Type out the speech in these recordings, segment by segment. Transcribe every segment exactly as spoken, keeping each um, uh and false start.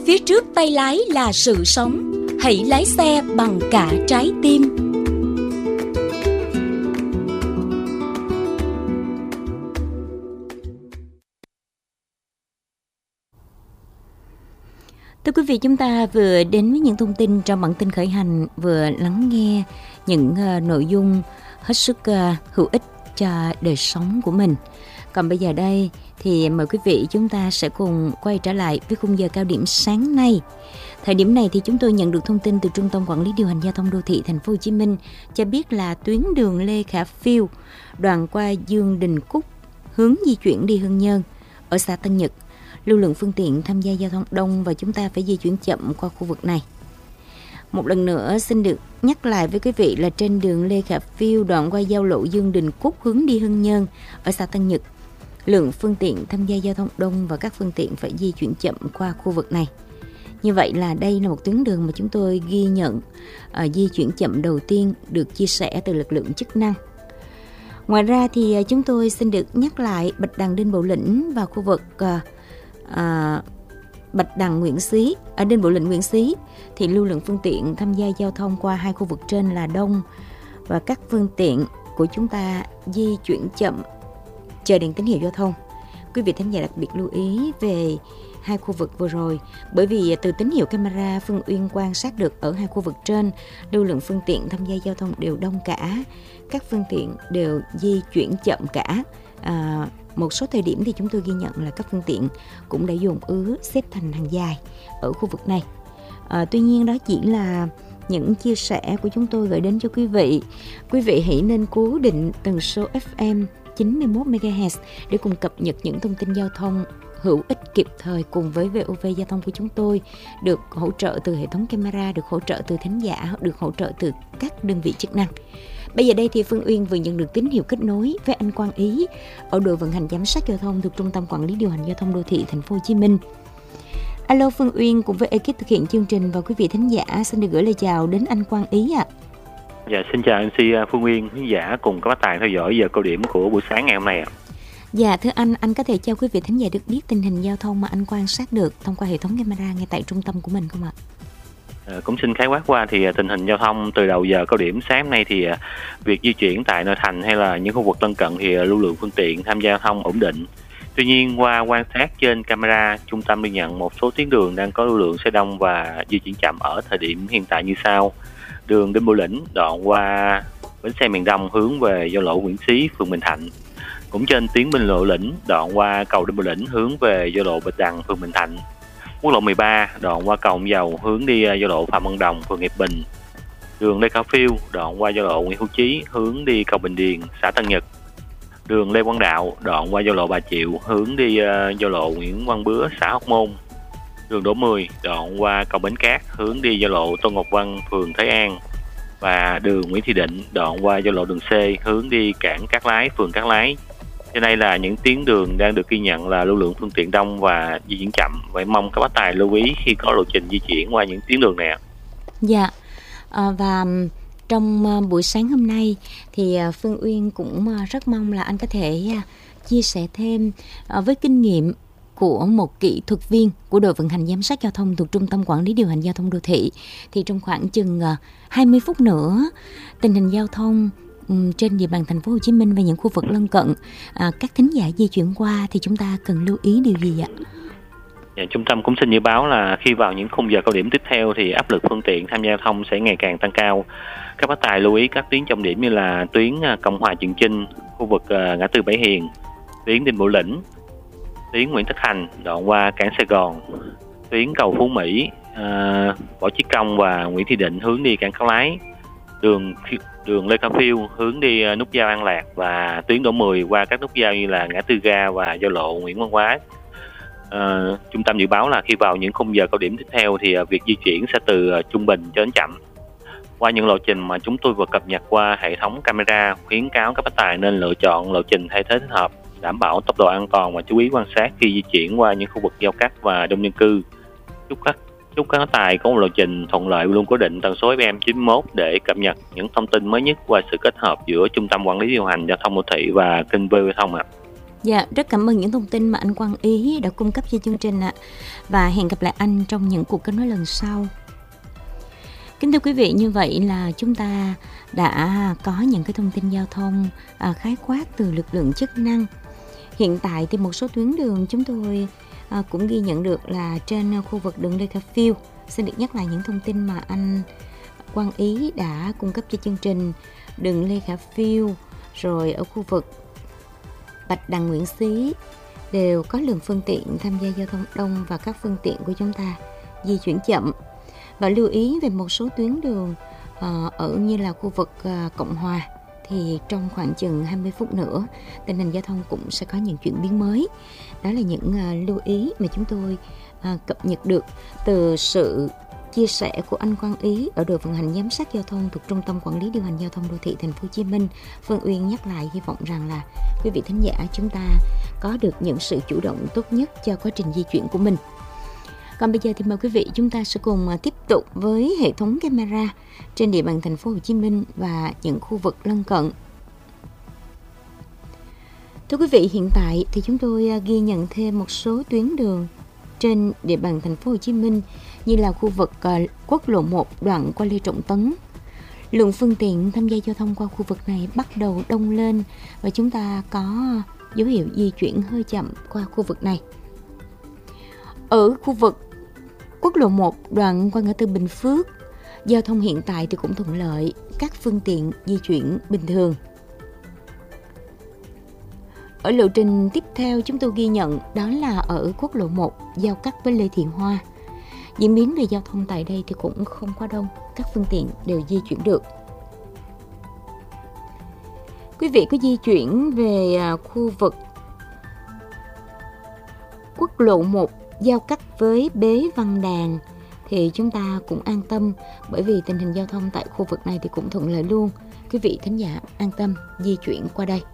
phía trước tay lái là sự sống. Hãy lái xe bằng cả trái tim. Thưa quý vị, chúng ta vừa đến với những thông tin trong bản tin khởi hành, vừa lắng nghe những uh, nội dung hết sức uh, hữu ích cho đời sống của mình. Còn bây giờ đây thì mời quý vị chúng ta sẽ cùng quay trở lại với khung giờ cao điểm sáng nay. Thời điểm này thì chúng tôi nhận được thông tin từ Trung tâm Quản lý Điều hành Giao thông Đô thị Thành phố Hồ Chí Minh cho biết là tuyến đường Lê Khả Phiêu, đoạn qua Dương Đình Cúc, hướng di chuyển đi Hưng Nhơn ở xã Tân Nhật, lưu lượng phương tiện tham gia giao thông đông và chúng ta phải di chuyển chậm qua khu vực này. Một lần nữa xin được nhắc lại với quý vị là trên đường Lê Khả Phiêu, đoạn qua giao lộ Dương Đình Cúc hướng đi Hưng Nhơn ở xã Tân Nhật, lượng phương tiện tham gia giao thông đông và các phương tiện phải di chuyển chậm qua khu vực này. Như vậy là đây là một tuyến đường mà chúng tôi ghi nhận uh, di chuyển chậm đầu tiên được chia sẻ từ lực lượng chức năng. Ngoài ra thì uh, chúng tôi xin được nhắc lại Bạch Đằng Đinh Bộ Lĩnh và khu vực uh, uh, Bạch Đằng Nguyễn Xí, ở Đinh Bộ Lĩnh Nguyễn Xí thì lưu lượng phương tiện tham gia giao thông qua hai khu vực trên là đông và các phương tiện của chúng ta di chuyển chậm chờ đèn tín hiệu giao thông. Quý vị thính giả đặc biệt lưu ý về hai khu vực vừa rồi, bởi vì từ tín hiệu camera Phương Uyên quan sát được ở hai khu vực trên lưu lượng phương tiện tham gia giao thông đều đông cả, các phương tiện đều di chuyển chậm cả. À, một số thời điểm thì chúng tôi ghi nhận là các phương tiện cũng đã dồn ứ xếp thành hàng dài ở khu vực này. À, tuy nhiên đó chỉ là những chia sẻ của chúng tôi gửi đến cho quý vị. Quý vị hãy nên cố định tần số ép em chín mươi mốt mê ga héc để cùng cập nhật những thông tin giao thông hữu ích kịp thời cùng với vê o vê Giao thông của chúng tôi, được hỗ trợ từ hệ thống camera, được hỗ trợ từ thính giả, được hỗ trợ từ các đơn vị chức năng. Bây giờ đây thì Phương Uyên vừa nhận được tín hiệu kết nối với anh Quang Ý ở đội vận hành giám sát giao thông thuộc Trung tâm Quản lý Điều hành Giao thông Đô thị Thành phố Hồ Chí Minh. Alo Phương Uyên cùng với ekip thực hiện chương trình và quý vị thính giả xin được gửi lời chào đến anh Quang Ý ạ. À. Dạ, xin chào em xê Phương Uyên, khán giả cùng các bác tài theo dõi giờ cao điểm của buổi sáng ngày hôm nay ạ. Dạ, thưa anh, anh có thể cho quý vị thính giả được biết tình hình giao thông mà anh quan sát được thông qua hệ thống camera ngay tại trung tâm của mình không ạ? À, cũng xin khái quát qua thì tình hình giao thông từ đầu giờ cao điểm sáng nay thì việc di chuyển tại nội thành hay là những khu vực lân cận thì lưu lượng phương tiện tham gia giao thông ổn định. Tuy nhiên qua quan sát trên camera, trung tâm ghi nhận một số tuyến đường đang có lưu lượng xe đông và di chuyển chậm ở thời điểm hiện tại như sau. Đường Đinh Bộ Lĩnh đoạn qua bến xe miền Đông hướng về giao lộ Nguyễn Xí, phường Bình Thạnh. Cũng trên tuyến Bình Lộ Lĩnh đoạn qua cầu Đinh Bộ Lĩnh hướng về giao lộ Bạch Đằng, phường Bình Thạnh. Quốc lộ mười ba đoạn qua cầu Ông Dầu hướng đi giao lộ Phạm Văn Đồng, phường Hiệp Bình. Đường Lê Khả Phiêu đoạn qua giao lộ Nguyễn Hữu Chí hướng đi cầu Bình Điền, xã Tân Nhật. Đường Lê Quang Đạo đoạn qua giao lộ Bà Triệu hướng đi uh, giao lộ Nguyễn Văn Bứa, xã Hóc Môn. Đường Đỗ mười đoạn qua cầu Bến Cát hướng đi giao lộ Tô Ngọc Vân, phường Thới An. Và đường Nguyễn Thị Định đoạn qua giao lộ đường C hướng đi cảng Cát Lái, phường Cát Lái. Trên đây là những tuyến đường đang được ghi nhận là lưu lượng phương tiện đông và di chuyển chậm. Vậy mong các bác tài lưu ý khi có lộ trình di chuyển qua những tuyến đường này. Dạ, à, và trong buổi sáng hôm nay thì Phương Uyên cũng rất mong là anh có thể chia sẻ thêm với kinh nghiệm của một kỹ thuật viên của đội vận hành giám sát giao thông thuộc Trung tâm Quản lý Điều hành Giao thông Đô thị. Thì trong khoảng chừng hai mươi phút nữa, tình hình giao thông trên địa bàn thành phố Hồ Chí Minh và những khu vực lân cận, à, các thính giả di chuyển qua thì chúng ta cần lưu ý điều gì ạ? Dạ, trung tâm cũng xin dự báo là khi vào những khung giờ cao điểm tiếp theo thì áp lực phương tiện tham gia giao thông sẽ ngày càng tăng cao. Các bác tài lưu ý các tuyến trọng điểm như là tuyến Cộng Hòa Trường Chinh, khu vực ngã tư Bảy Hiền, tuyến Đinh Bộ Lĩnh, tuyến Nguyễn Tất Thành đoạn qua cảng Sài Gòn, tuyến cầu Phú Mỹ, à, Võ Chí Công và Nguyễn Thị Định hướng đi cảng Cát Lái, đường đường Lê Khả Phiêu hướng đi nút giao An Lạc và tuyến Đỗ mười qua các nút giao như là ngã tư ga và giao lộ Nguyễn Văn Quá. À, trung tâm dự báo là khi vào những khung giờ cao điểm tiếp theo thì việc di chuyển sẽ từ trung bình cho đến chậm. Qua những lộ trình mà chúng tôi vừa cập nhật qua hệ thống camera, khuyến cáo các bác tài nên lựa chọn lộ trình thay thế thích hợp, đảm bảo tốc độ an toàn và chú ý quan sát khi di chuyển qua những khu vực giao cắt và đông dân cư. Chúc các chúc các bác tài có một lộ trình thuận lợi, luôn cố định tần số ép em chín mươi mốt để cập nhật những thông tin mới nhất qua sự kết hợp giữa Trung tâm Quản lý Điều hành Giao thông Đô thị và kênh vê o vê Thông ạ. Dạ, rất cảm ơn những thông tin mà anh Quang Ý đã cung cấp cho chương trình ạ. Và hẹn gặp lại anh trong những cuộc kết nối lần sau. Kính thưa quý vị, như vậy là chúng ta đã có những cái thông tin giao thông à, khái quát từ lực lượng chức năng. Hiện tại thì một số tuyến đường chúng tôi à, cũng ghi nhận được là trên khu vực đường Lê Khả Phiêu. Xin được nhắc lại những thông tin mà anh Quang Ý đã cung cấp cho chương trình. Đường Lê Khả Phiêu, rồi ở khu vực Bạch Đằng, Nguyễn Xí đều có lượng phương tiện tham gia giao thông đông và các phương tiện của chúng ta di chuyển chậm. Và lưu ý về một số tuyến đường uh, ở như là khu vực uh, Cộng Hòa thì trong khoảng chừng hai mươi phút nữa tình hình giao thông cũng sẽ có những chuyển biến mới. Đó là những uh, lưu ý mà chúng tôi uh, cập nhật được từ sự chia sẻ của anh Quang Ý ở đội vận hành giám sát giao thông thuộc Trung tâm Quản lý điều hành giao thông đô thị Thành phố Hồ Chí Minh. Phương Uyên nhắc lại, hy vọng rằng là quý vị thính giả chúng ta có được những sự chủ động tốt nhất cho quá trình di chuyển của mình. Còn bây giờ thì mời quý vị chúng ta sẽ cùng tiếp tục với hệ thống camera trên địa bàn Thành phố Hồ Chí Minh và những khu vực lân cận. Thưa quý vị, hiện tại thì chúng tôi ghi nhận thêm một số tuyến đường trên địa bàn Thành phố Hồ Chí Minh như là khu vực uh, quốc lộ một đoạn qua Lê Trọng Tấn. Lượng phương tiện tham gia giao thông qua khu vực này bắt đầu đông lên và chúng ta có dấu hiệu di chuyển hơi chậm qua khu vực này. Ở khu vực quốc lộ một đoạn qua ngã tư Bình Phước, giao thông hiện tại thì cũng thuận lợi, các phương tiện di chuyển bình thường. Ở lộ trình tiếp theo chúng tôi ghi nhận đó là ở quốc lộ một giao cắt với Lê Thiện Hoa. Diễn biến về giao thông tại đây thì cũng không quá đông, các phương tiện đều di chuyển được. Quý vị có di chuyển về khu vực quốc lộ một giao cắt với Bế Văn Đàn thì chúng ta cũng an tâm, bởi vì tình hình giao thông tại khu vực này thì cũng thuận lợi luôn. Quý vị thính giả an tâm di chuyển qua đây.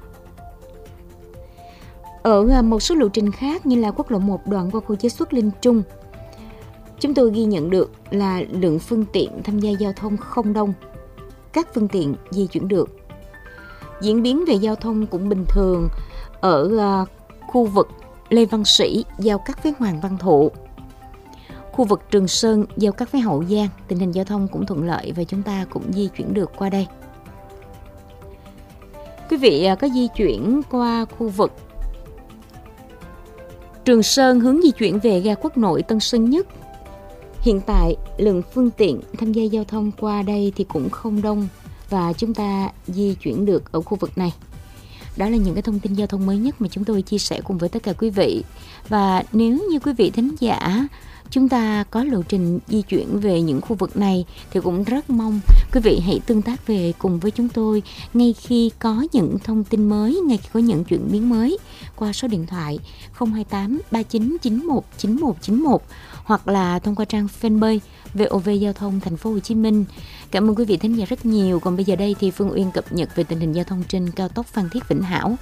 Ở một số lộ trình khác như là quốc lộ một đoạn qua khu chế xuất Linh Trung, chúng tôi ghi nhận được là lượng phương tiện tham gia giao thông không đông, các phương tiện di chuyển được. Diễn biến về giao thông cũng bình thường ở khu vực Lê Văn Sĩ giao cắt với Hoàng Văn Thụ. Khu vực Trường Sơn giao cắt với Hậu Giang, tình hình giao thông cũng thuận lợi và chúng ta cũng di chuyển được qua đây. Quý vị có di chuyển qua khu vực Trường Sơn hướng di chuyển về ga Quốc Nội Tân Sơn Nhất. Hiện tại lượng phương tiện tham gia giao thông qua đây thì cũng không đông và chúng ta di chuyển được ở khu vực này. Đó là những cái thông tin giao thông mới nhất mà chúng tôi chia sẻ cùng với tất cả quý vị. Và nếu như quý vị thính giả chúng ta có lộ trình di chuyển về những khu vực này thì cũng rất mong quý vị hãy tương tác về cùng với chúng tôi ngay khi có những thông tin mới, ngay khi có những chuyển biến mới qua số điện thoại không hai tám ba chín chín một chín một chín một hoặc là thông qua trang fanpage vê o vê Giao thông Thành phố Hồ Chí Minh. Cảm ơn quý vị thính giả rất nhiều. Còn bây giờ đây thì Phương Uyên cập nhật về tình hình giao thông trên cao tốc Phan Thiết Vĩnh Hảo.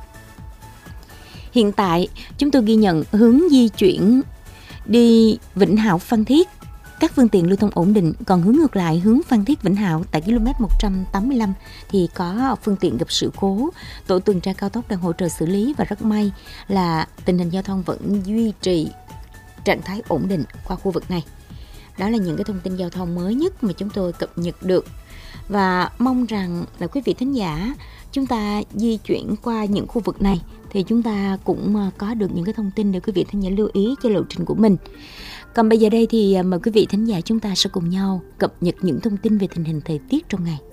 Hiện tại chúng tôi ghi nhận hướng di chuyển đi Vĩnh Hảo Phan Thiết, các phương tiện lưu thông ổn định. Còn hướng ngược lại hướng Phan Thiết Vĩnh Hảo tại km một trăm tám mươi lăm thì có phương tiện gặp sự cố. Tổ tuần tra cao tốc đang hỗ trợ xử lý và rất may là tình hình giao thông vẫn duy trì trạng thái ổn định qua khu vực này. Đó là những cái thông tin giao thông mới nhất mà chúng tôi cập nhật được. Và mong rằng là quý vị thính giả chúng ta di chuyển qua những khu vực này thì chúng ta cũng có được những cái thông tin để quý vị thính giả lưu ý cho lộ trình của mình. Còn bây giờ đây thì mời quý vị thính giả chúng ta sẽ cùng nhau cập nhật những thông tin về tình hình thời tiết trong ngày.